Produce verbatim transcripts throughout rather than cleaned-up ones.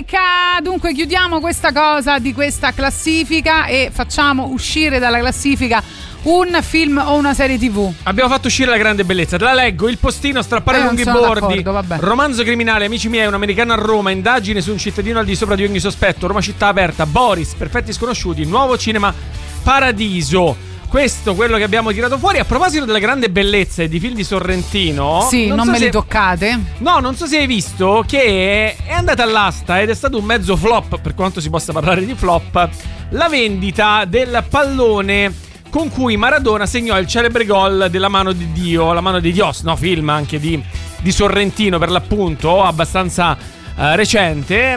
America. Dunque chiudiamo questa cosa di questa classifica e facciamo uscire dalla classifica un film o una serie tivù. Abbiamo fatto uscire La grande bellezza. Te la leggo: Il postino, Strappare eh, lunghi bordi, Romanzo criminale, Amici miei, Un americano a Roma, Indagine su un cittadino al di sopra di ogni sospetto, Roma città aperta, Boris, Perfetti sconosciuti, Nuovo cinema Paradiso. Questo quello che abbiamo tirato fuori. A proposito della grande bellezza e di film di Sorrentino, sì, non, non so me se... li toccate. No, non so se hai visto che è andata all'asta ed è stato un mezzo flop, per quanto si possa parlare di flop, la vendita del pallone con cui Maradona segnò il celebre gol della mano di Dio, la mano di Dios, no, film anche di, di Sorrentino per l'appunto, abbastanza eh, recente.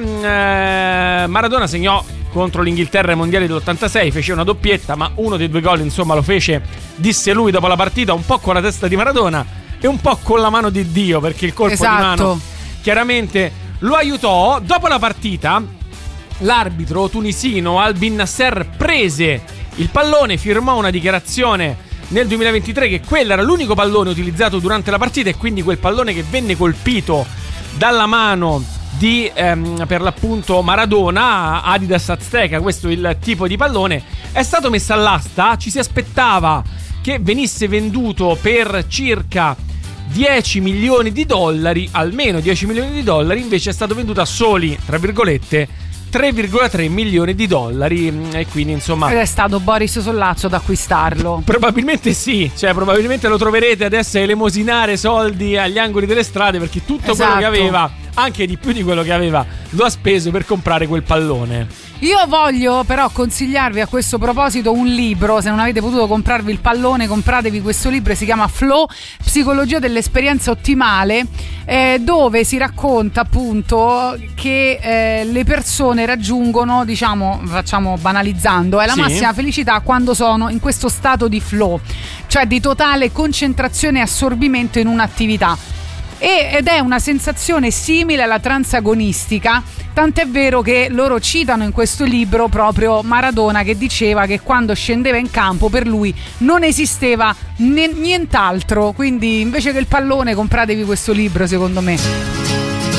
Eh, Maradona segnò contro l'Inghilterra ai mondiali dell'ottantasei, fece una doppietta, ma uno dei due gol insomma lo fece, disse lui dopo la partita, un po' con la testa di Maradona e un po' con la mano di Dio, perché il colpo esatto. di mano chiaramente lo aiutò. Dopo la partita l'arbitro tunisino Albin Nasser prese il pallone, firmò una dichiarazione nel duemilaventitré che quello era l'unico pallone utilizzato durante la partita e quindi quel pallone che venne colpito dalla mano di ehm, per l'appunto Maradona, Adidas Azteca, questo è il tipo di pallone, è stato messo all'asta. Ci si aspettava che venisse venduto per circa dieci milioni di dollari, almeno dieci milioni di dollari, invece è stato venduto a soli, tra virgolette, tre virgola tre milioni di dollari. E quindi insomma ed è stato Boris Sollazzo ad acquistarlo. Probabilmente sì, cioè probabilmente lo troverete adesso a elemosinare soldi agli angoli delle strade, perché tutto esatto. quello che aveva, anche di più di quello che aveva, lo ha speso per comprare quel pallone. Io voglio però consigliarvi a questo proposito un libro. Se non avete potuto comprarvi il pallone, compratevi questo libro, si chiama Flow, Psicologia dell'esperienza ottimale, eh, dove si racconta appunto che eh, le persone raggiungono, diciamo, facciamo banalizzando, è la sì. massima felicità quando sono in questo stato di flow, cioè di totale concentrazione e assorbimento in un'attività. Ed è una sensazione simile alla trance agonistica, tant'è vero che loro citano in questo libro proprio Maradona, che diceva che quando scendeva in campo per lui non esisteva nient'altro. Quindi invece che il pallone compratevi questo libro, secondo me.